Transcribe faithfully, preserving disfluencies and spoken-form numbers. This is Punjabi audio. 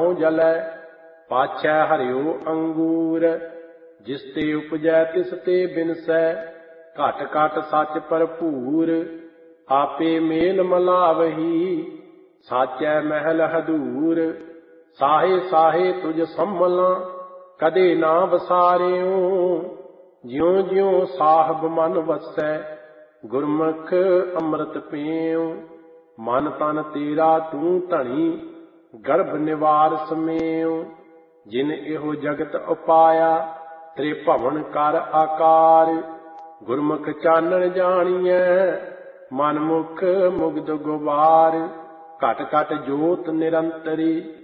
ਨਾਉ ਜਲੈ। ਪਾਛੈ ਹਰਿਓ ਅੰਗੂਰ ਜਿਸ ਤੇ ਉਪਜੈ ਤਿਸ ਤੇ ਬਿਨਸੈ। ਘਟ ਘਟ ਸੱਚ ਭਰਪੂਰ ਆਪੇ ਮੇਲ ਮਲਾਵਹੀ। ਸਾਚੈ ਮਹਿਲ ਹਦੂਰ ਸਾਹੇ ਸਾਹੇ ਤੁਝ ਸੰਭਲਾਂ। ਕਦੇ ਨਾ ਵਸਾਰਿਓ ਜਿਉ ਜਿਉ ਸਾਹਿਬ ਮਨ ਵਸੈ। ਗੁਰਮੁਖ ਅੰਮ੍ਰਿਤ ਪੀਉ ਮਨ ਤਨ ਤੇਰਾ ਤੂੰ ਧਣੀ। ਗਰਭ ਨਿਵਾਰ ਸਮੇਉ ਜਿਨ ਇਹੋ ਜਗਤ ਉਪਾਇਆ। ਤ੍ਰਿਭਵਨ ਕਰ ਆਕਾਰ ਗੁਰਮੁਖ ਚਾਨਣ ਜਾਣੀਐ। ਮਨ ਮੁਖ ਮੁਗਧ ਗੁਬਾਰ ਘਟ ਘਟ ਜੋਤ ਨਿਰੰਤਰੀ।